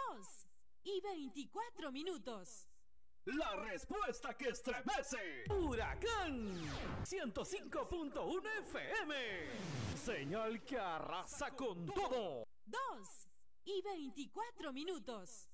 2:24. La respuesta que estremece. Huracán 105.1 FM. Señal que arrasa con todo. 2:24.